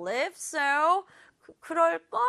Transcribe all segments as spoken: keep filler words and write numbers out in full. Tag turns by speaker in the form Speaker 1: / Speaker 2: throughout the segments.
Speaker 1: believe so. 그, 그럴걸?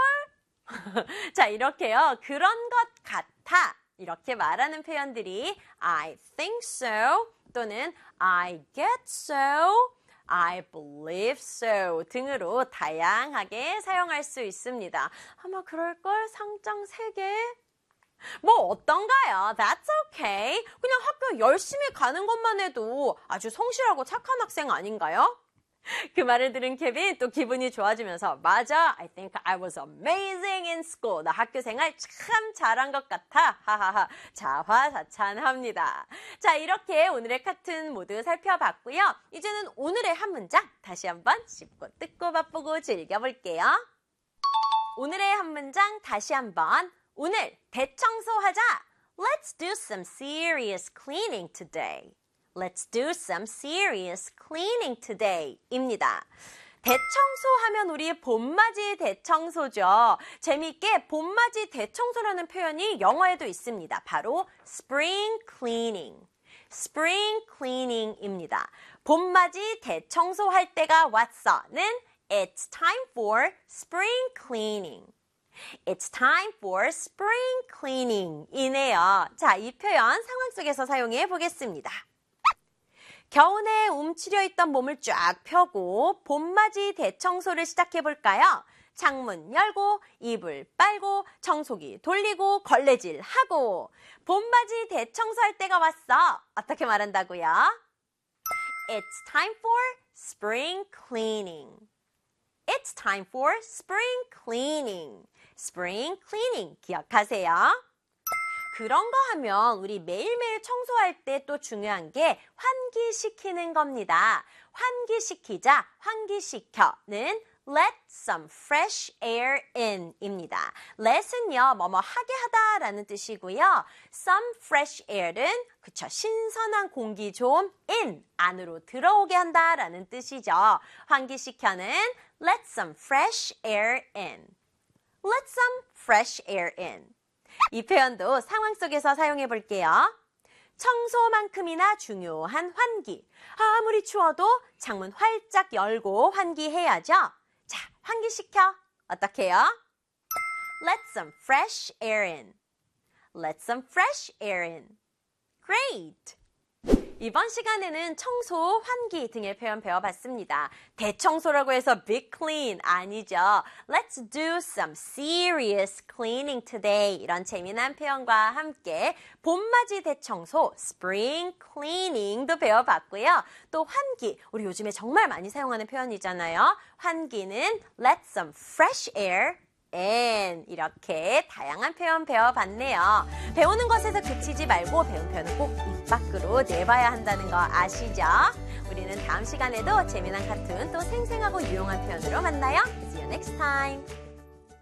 Speaker 1: 자, 이렇게요. 그런 것 같아. 이렇게 말하는 표현들이 I think so 또는 I get so, I believe so 등으로 다양하게 사용할 수 있습니다. 아마 그럴걸? 상장 세 개? 뭐 어떤가요? That's okay. 그냥 학교 열심히 가는 것만 해도 아주 성실하고 착한 학생 아닌가요? 그 말을 들은 케빈 또 기분이 좋아지면서 맞아, I think I was amazing in school. 나 학교 생활 참 잘한 것 같아. 하하하. 자화자찬합니다. 자, 이렇게 오늘의 카툰 모두 살펴봤고요. 이제는 오늘의 한 문장 다시 한번 씹고 뜯고 맛보고 즐겨볼게요. 오늘의 한 문장 다시 한번. 오늘 대청소하자. Let's do some serious cleaning today. Let's do some serious cleaning today 입니다. 대청소하면 우리 봄맞이 대청소죠. 재미있게 봄맞이 대청소라는 표현이 영어에도 있습니다. 바로 spring cleaning. spring cleaning입니다. 봄맞이 대청소할 때가 왔어는 It's time for spring cleaning. It's time for spring cleaning 이네요. 자, 이 표현 상황 속에서 사용해 보겠습니다. 겨우내 움츠려 있던 몸을 쫙 펴고 봄맞이 대청소를 시작해 볼까요? 창문 열고 이불 빨고 청소기 돌리고 걸레질 하고 봄맞이 대청소할 때가 왔어. 어떻게 말한다고요? It's time for spring cleaning. It's time for spring cleaning. spring cleaning 기억하세요. 그런 거 하면 우리 매일매일 청소할 때 또 중요한 게 환기시키는 겁니다. 환기시키자, 환기시켜는 let some fresh air in 입니다. let은요, 뭐뭐 하게 하다 라는 뜻이고요. some fresh air은 그쵸, 신선한 공기 좀 in, 안으로 들어오게 한다 라는 뜻이죠. 환기시켜는 let some fresh air in. let some fresh air in. 이 표현도 상황 속에서 사용해 볼게요. 청소만큼이나 중요한 환기. 아무리 추워도 창문 활짝 열고 환기해야죠. 자, 환기시켜. 어떻게 해요? Let some fresh air in. Let some fresh air in. Great! 이번 시간에는 청소, 환기 등의 표현 배워봤습니다. 대청소라고 해서 big clean 아니죠. Let's do some serious cleaning today. 이런 재미난 표현과 함께 봄맞이 대청소, spring cleaning도 배워봤고요. 또 환기, 우리 요즘에 정말 많이 사용하는 표현이잖아요. 환기는 let some fresh air in 이렇게 다양한 표현 배워봤네요. 배우는 것에서 그치지 말고 배운 표현은 꼭 입 밖으로 내봐야 한다는 거 아시죠? 우리는 다음 시간에도 재미난 카툰 또 생생하고 유용한 표현으로 만나요. See you next time.